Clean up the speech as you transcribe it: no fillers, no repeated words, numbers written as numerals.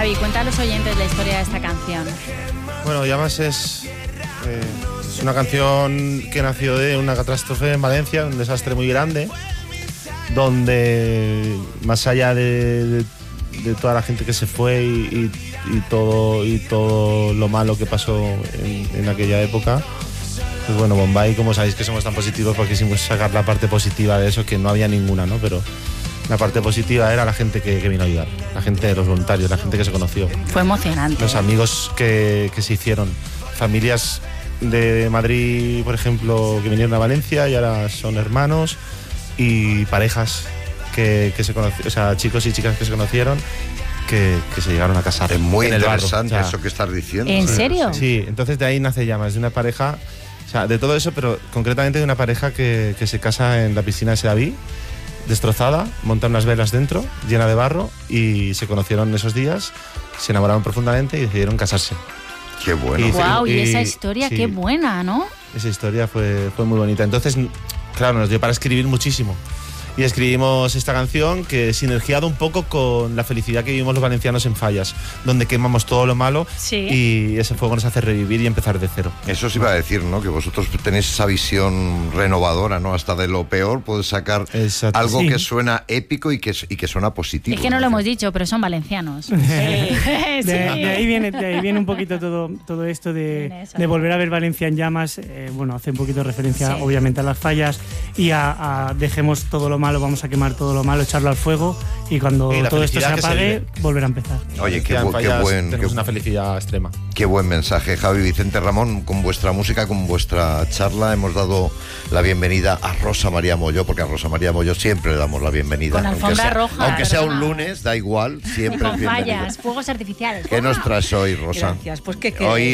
Javi, cuenta a los oyentes la historia de esta canción. Bueno, Llamas es una canción que nació de una catástrofe en Valencia, un desastre muy grande, donde más allá de toda la gente que se fue y todo lo malo que pasó en aquella época, pues bueno, Bombay, como sabéis que somos tan positivos, porque quisimos sacar la parte positiva de eso, que no había ninguna, ¿no? Pero la parte positiva era la gente que vino a ayudar, la gente, los voluntarios, la gente que se conoció. Fue emocionante. Los amigos que se hicieron, familias de Madrid, por ejemplo, que vinieron a Valencia y ahora son hermanos, y parejas que se conocieron, o sea, chicos y chicas que se conocieron, que se llegaron a casar. Es muy en el barro. interesante, o sea, eso que estás diciendo. ¿En serio? Sí, entonces de ahí nace Llamas, de una pareja, o sea, de todo eso, pero concretamente de una pareja que se casa en la piscina de Sedaví, destrozada, montan unas velas dentro, llena de barro, y se conocieron esos días, se enamoraron profundamente y decidieron casarse. Qué bueno. Wow, y esa historia, sí, qué buena, ¿no? Esa historia fue muy bonita. Entonces, claro, nos dio para escribir muchísimo. Y escribimos esta canción que sinergiado un poco con la felicidad que vivimos los valencianos en Fallas, donde quemamos todo lo malo, Sí. y ese fuego nos hace revivir y empezar de cero. Eso os iba a decir, ¿no? Que vosotros tenéis esa visión renovadora, ¿no? Hasta de lo peor puedes sacar Exacto. algo Sí. que suena épico y que suena positivo. Es que no lo hemos dicho, pero son valencianos. Sí. De ahí viene un poquito todo esto Viene eso, de ¿no? volver a ver Valencia en llamas. Bueno, hace un poquito de referencia, Sí. obviamente, a las fallas y a dejemos todo lo malo, vamos a quemar todo lo malo, echarlo al fuego, y cuando Y la todo esto se felicidad que se apague, vive. volver a empezar. Oye, qué En Fallas buen, tenemos una felicidad extrema. qué buen mensaje, Javi. Vicente Ramón, con vuestra música, con vuestra charla, hemos dado la bienvenida a Rosa María Molló, porque a Rosa María Molló siempre le damos la bienvenida. Con alfombra roja, aunque sea un perdona. lunes, da igual, Y siempre es con bienvenida. fallas, fuegos artificiales. ¿Qué nos traes hoy, Rosa? Gracias. Pues, ¿qué Hoy